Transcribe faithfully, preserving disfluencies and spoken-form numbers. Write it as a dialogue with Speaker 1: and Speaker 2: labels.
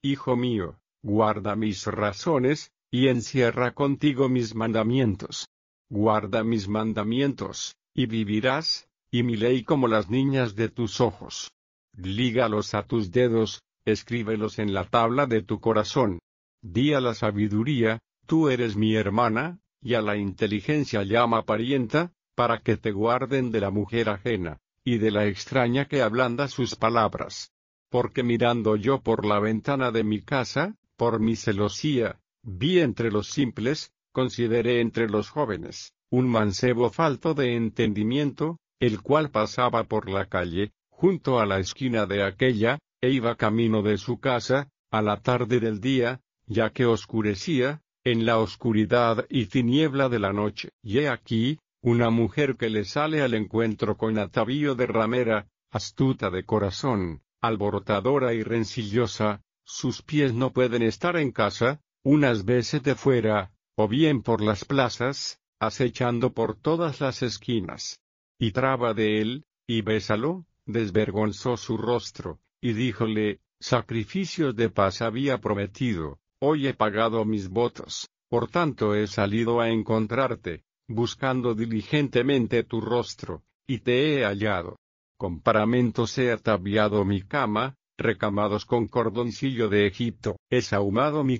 Speaker 1: hijo mío, guarda mis razones, y encierra contigo mis mandamientos. Guarda mis mandamientos, y vivirás, y mi ley como las niñas de tus ojos. Lígalos a tus dedos, escríbelos en la tabla de tu corazón. Di a la sabiduría, tú eres mi hermana, y a la inteligencia llama parienta, para que te guarden de la mujer ajena, y de la extraña que ablanda sus palabras. Porque mirando yo por la ventana de mi casa, por mi celosía, vi entre los simples, consideré entre los jóvenes, un mancebo falto de entendimiento, el cual pasaba por la calle, junto a la esquina de aquella, e iba camino de su casa, a la tarde del día, ya que oscurecía, en la oscuridad y tiniebla de la noche. Y he aquí, una mujer que le sale al encuentro con atavío de ramera, astuta de corazón, alborotadora y rencillosa, sus pies no pueden estar en casa, unas veces de fuera, o bien por las plazas, acechando por todas las esquinas. Y traba de él, y bésalo, desvergonzó su rostro, y díjole, sacrificios de paz había prometido, hoy he pagado mis votos, por tanto he salido a encontrarte, buscando diligentemente tu rostro, y te he hallado. Con paramentos he ataviado mi cama, recamados con cordoncillo de Egipto, he sahumado mi